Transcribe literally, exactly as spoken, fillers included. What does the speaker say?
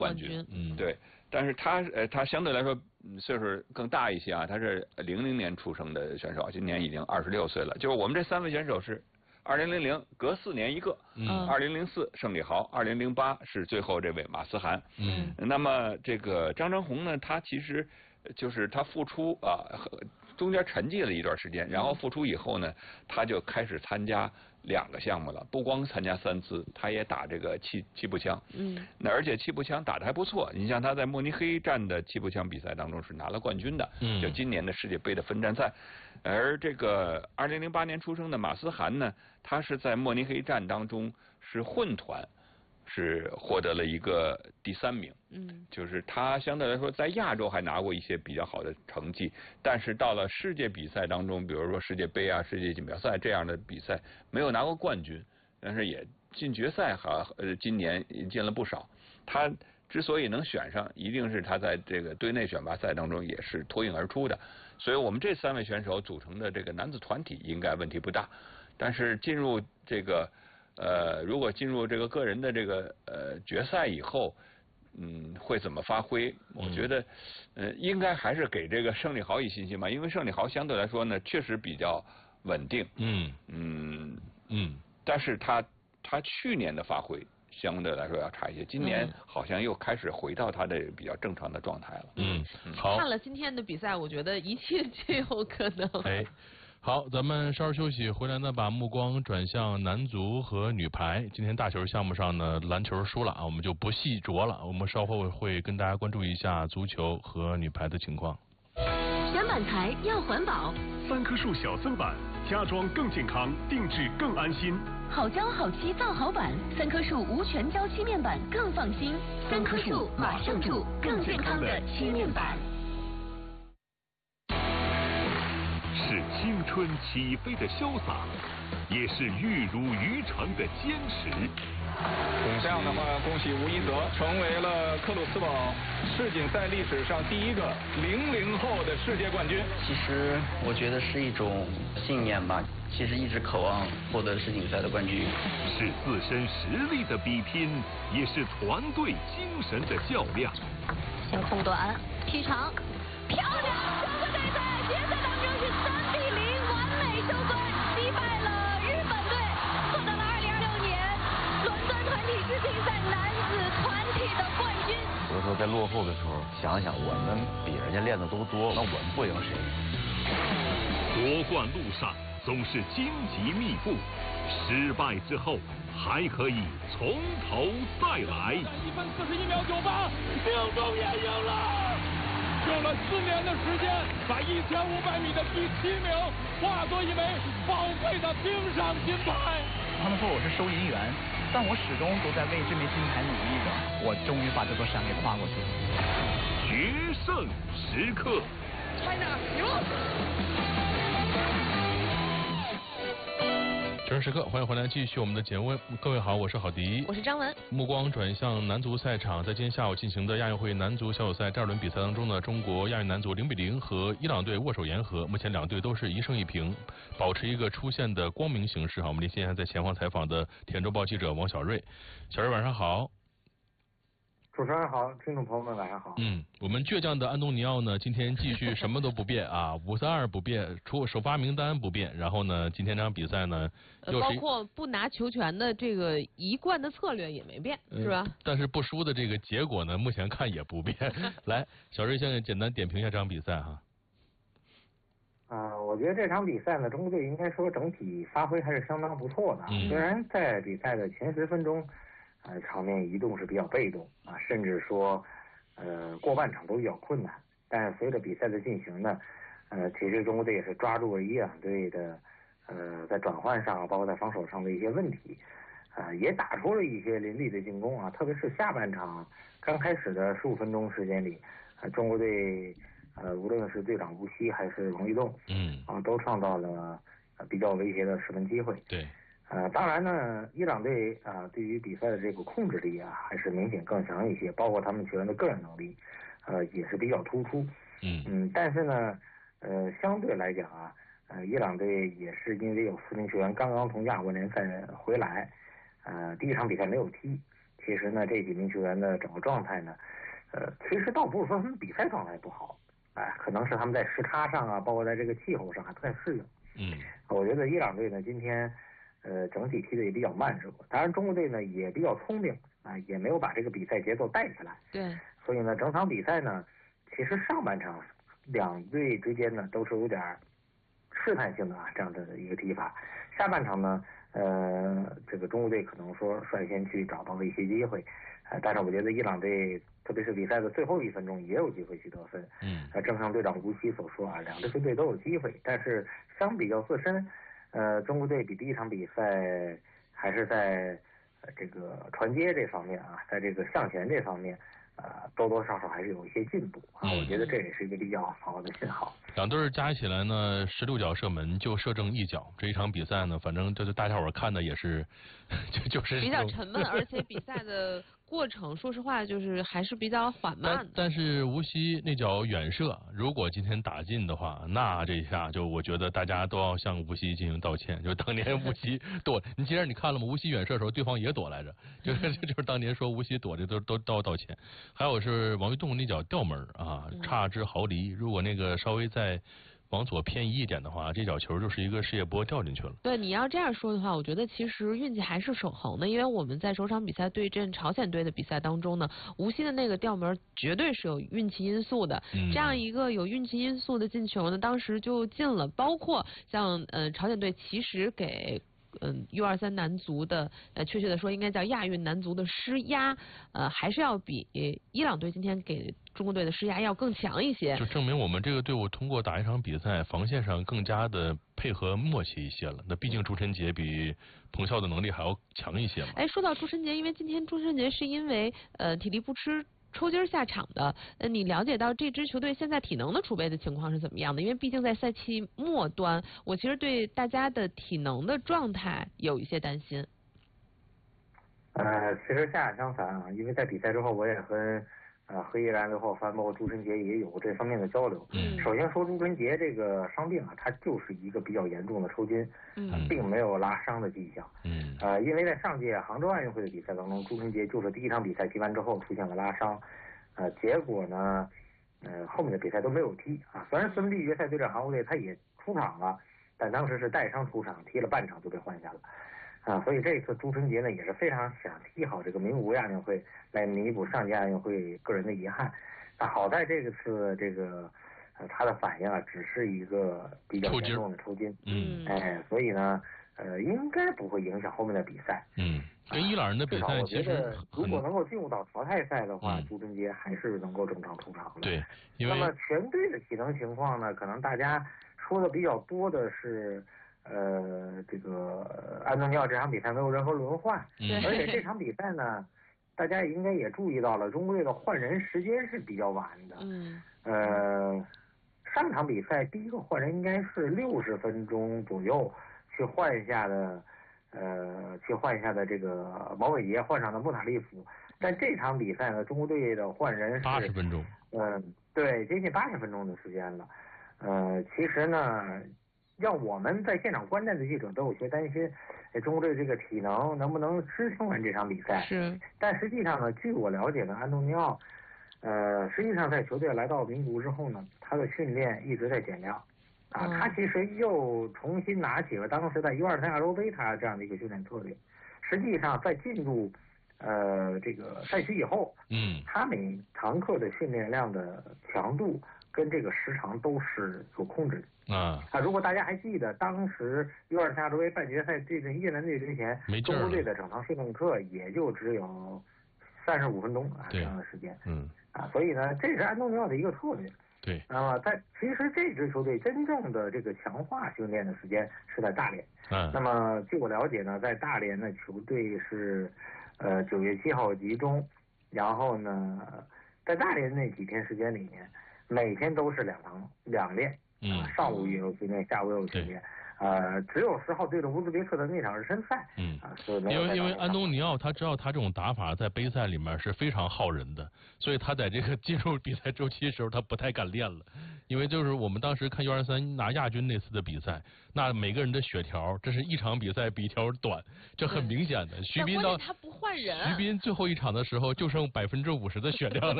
冠军。 冠军嗯， 对，但是他呃他相对来说岁数更大一些啊，他是零零年出生的选手，今年已经二十六岁了。就是我们这三位选手是二零零零，隔四年一个。 嗯， 二零零四胜利豪，二零零八是最后这位马思涵。 嗯， 那么这个张成红呢，他其实就是他复出啊，中间沉寂了一段时间，然后复出以后呢，他就开始参加两个项目了，不光参加三姿，他也打这个气气步枪。 嗯， 那而且气步枪打得还不错，你像他在慕尼黑站的气步枪比赛当中是拿了冠军的， 嗯， 就今年的世界杯的分站赛。而这个二零零八年出生的马思涵呢，他是在慕尼黑站当中是混团。是获得了一个第三名， 嗯， 就是他相对来说在亚洲还拿过一些比较好的成绩，但是到了世界比赛当中，比如说世界杯啊、世界锦标赛这样的比赛，没有拿过冠军，但是也进决赛哈，呃，今年也进了不少。他之所以能选上，一定是他在这个队内选拔赛当中也是脱颖而出的，所以我们这三位选手组成的这个男子团体应该问题不大，但是进入这个。呃，如果进入这个个人的这个呃决赛以后，嗯，会怎么发挥？我觉得，呃，应该还是给这个胜利豪以信心吧，因为胜利豪相对来说呢，确实比较稳定。 嗯嗯嗯， 但是他他去年的发挥相对来说要差一些，今年好像又开始回到他的比较正常的状态了。 嗯，好。 看了今天的比赛，我觉得一切皆有可能。 哎。好，咱们稍事休息，回来呢，把目光转向男足和女排。今天大球项目上呢，篮球输了啊，我们就不细琢了。我们稍后会跟大家关注一下足球和女排的情况。 选板材要环保， 三棵树小增板，家装更健康，定制更安心。 好胶好漆造好板，三棵树无全胶漆面板更放心。三棵树马上住，更健康的漆面板。 是青春起飞的潇洒，也是玉如于成的坚持。 这样的话，恭喜吴一泽成为了克鲁斯堡世锦赛历史上第一个零零后的世界冠军。 其实我觉得是一种信念吧，其实一直渴望获得世锦赛的冠军。 是自身实力的比拼，也是团队精神的较量。 先控短，劈长，漂亮！中国队在决赛当中是三比零完美收官，击败了日本队，获得了二零二六年伦敦团体世锦赛男子团体的冠军。 有的时候在落后的时候，想一想我们比人家练的都多，那我们不赢谁？ 夺冠路上总是荆棘密布，失败之后还可以从头再来。 一分四十一秒九八，命中也赢了。用了四年的时间，把一千五百米的第七名化作一枚宝贵的冰上金牌。 他们说我是收银员，但我始终都在为这枚金牌努力着。我终于把这座山给跨过去了。 决胜时刻 ，China 赢！ 决胜时刻，欢迎回来，继续我们的节目。各位好，我是郝迪， 我是张文。 目光转向男足赛场，在今天下午进行的亚运会男足小组赛第二轮比赛当中呢，中国亚运男足零比零和伊朗队握手言和，目前两队都是一胜一平，保持一个出线的光明形势。哈，我们现在在前方采访的《铁周报》记者王小瑞，小瑞晚上好。 主持人好，听众朋友们晚上好。 嗯，我们倔强的安东尼奥呢，今天继续什么都不变啊，五三二不变，出首发名单不变，然后呢，今天这场比赛呢， 呃，包括不拿球权的这个一贯的策略也没变， 嗯、 是吧？ 但是不输的这个结果呢，目前看也不变。来，小瑞先简单点评一下这场比赛哈。 啊、呃，我觉得这场比赛呢，中国队应该说整体发挥还是相当不错的。嗯、虽然在比赛的前十分钟。呃，场面移动是比较被动啊，甚至说，呃，过半场都比较困难。但是随着比赛的进行呢，呃，其实中国队也是抓住了伊朗队的，呃，在转换上，包括在防守上的一些问题，啊、呃，也打出了一些凌厉的进攻啊。特别是下半场刚开始的十五分钟时间里，呃，中国队，呃，无论是队长吴曦还是王玉栋， 嗯， 啊，都创造了呃比较威胁的十分机会。 对。 呃，当然呢，伊朗队啊、呃，对于比赛的这个控制力啊，还是明显更强一些，包括他们球员的个人能力，呃，也是比较突出。 嗯嗯，但是呢，呃，相对来讲啊，呃，伊朗队也是因为有四名球员刚刚从亚冠联赛回来，呃，第一场比赛没有踢， 其实呢，这几名球员的整个状态呢，呃，其实倒不是说他们比赛状态不好，哎，可能是他们在时差上啊，包括在这个气候上还不太适应。 嗯， 我觉得伊朗队呢今天呃整体踢的也比较慢热，当然中国队呢也比较聪明啊，也没有把这个比赛节奏带起来。 对， 所以呢，整场比赛呢，其实上半场两队之间呢都是有点试探性的啊这样的一个踢法，下半场呢。呃，这个中国队可能说率先去找到了一些机会，呃，但是我觉得伊朗队，特别是比赛的最后一分钟也有机会去得分。 嗯， 呃，正像队长吴曦所说啊，两支球队都有机会，但是相比较自身，呃，中国队比第一场比赛还是在呃这个传接这方面啊，在这个向前这方面。呃，多多少少还是有一些进步啊， 嗯、 我觉得这也是一个比较好的信号。 两队加起来呢，十六脚射门就射正一脚。这一场比赛呢，反正就是大家伙看的也是，就就是比较沉闷，而且比赛的过程，说实话就是还是比较缓慢的。 但, 但是无锡那脚远射，如果今天打进的话，那这一下就我觉得大家都要向无锡进行道歉。就当年无锡躲，你其实你看了吗？无锡远射的时候，对方也躲来着，就是就是当年说无锡躲着都都都要道歉。还有是王玉栋那脚吊门啊，差之毫厘，如果那个稍微再往左偏移一点的话，这脚球就是一个世界波掉进去了。 对，你要这样说的话，我觉得其实运气还是守恒的，因为我们在首场比赛对阵朝鲜队的比赛当中呢，无锡的那个吊门绝对是有运气因素的。嗯、这样一个有运气因素的进球呢，当时就进了。包括像呃朝鲜队其实给。嗯 U 二三 男足的呃，确切的说应该叫亚运男足的施压，呃，还是要比伊朗队今天给中国队的施压要更强一些。 就证明我们这个队伍通过打一场比赛，防线上更加的配合默契一些了。那毕竟朱晨杰比彭潇的能力还要强一些嘛。 哎，说到朱晨杰，因为今天朱晨杰是因为呃体力不支。抽筋下场的，呃，你了解到这支球队现在体能的储备的情况是怎么样的？因为毕竟在赛期末端，我其实对大家的体能的状态有一些担心。 呃，其实恰恰相反啊，因为在比赛之后，我也和呃和叶然、刘浩帆包括朱晨杰也有这方面的交流。 嗯。 首先说朱晨杰这个伤病啊，他就是一个比较严重的抽筋， 嗯、 呃，并没有拉伤的迹象。 嗯。 呃，因为在上届杭州奥运会的比赛当中，朱晨杰就是第一场比赛踢完之后出现了拉伤，呃，结果呢，呃，后面的比赛都没有踢啊。虽然四分之一决赛对阵韩国队他也出场了，但当时是带伤出场，踢了半场就被换下了。啊，所以这一次朱晨杰呢也是非常想踢好这个名古屋亚运会，来弥补上届亚运会个人的遗憾。那好在这个次这个呃他的反应啊，只是一个比较严重的抽筋， 嗯， 哎，所以呢呃应该不会影响后面的比赛。 嗯，跟伊朗人的比赛其实如果能够进入到淘汰赛的话， 嗯、 朱晨杰还是能够正常出场的。 对，因为那么全队的体能情况呢，可能大家说的比较多的是。呃，这个安东尼奥这场比赛没有任何轮换， 嗯、 而且这场比赛呢，大家应该也注意到了，中国队的换人时间是比较晚的。 嗯。 呃，上场比赛第一个换人应该是六十分钟左右去换下的，呃，去换下的这个毛伟杰换上的穆塔利夫，但这场比赛呢，中国队的换人是八十分钟。 嗯、呃，对，接近八十分钟的时间了。呃，其实呢。让我们在现场观战的记者都有些担心，中国队这个体能能不能支撑完这场比赛？ 是。 但实际上呢，据我了解呢，安东尼奥，呃，实际上在球队来到名古屋之后呢，他的训练一直在减量，啊， 嗯、 他其实又重新拿起了当时在 U 二三亚洲杯他这样的一个训练策略。实际上在进入呃这个赛区以后， 嗯， 他每堂课的训练量的强度跟这个时长都是有控制的。 啊啊！如果大家还记得，当时 U 二三亚洲杯半决赛对阵越南队之前，中国队的整堂训练课也就只有三十五分钟啊这样的时间。 嗯。 啊，所以呢，这是安东尼奥的一个策略。 对。 那么在其实这支球队真正的这个强化训练的时间是在大连。 嗯。 那么据我了解呢，在大连的球队是呃九月七号集中，然后呢，在大连那几天时间里面，每天都是两堂两练。 嗯， 上午也有训练，下午也有训练， 呃，只有十号对着乌兹别克的那场热身赛， 嗯， 啊，所以因为因为安东尼奥他知道他这种打法在杯赛里面是非常耗人的，所以他在这个进入比赛周期的时候他不太敢练了，因为就是我们当时看 U 二十三拿亚军那次的比赛，那每个人的血条，这是一场比赛比一条短，这很明显的。徐斌到他不换人， 徐斌最后一场的时候就剩百分之五十的血量了。